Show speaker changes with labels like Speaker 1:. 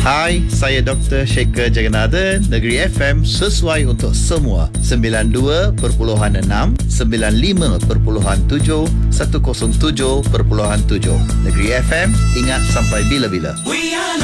Speaker 1: Hai, saya Dr. Shekhar Jagannathan. Negeri FM sesuai untuk semua. 92.6, 95.7, 107.7. Negeri FM, ingat sampai bila-bila.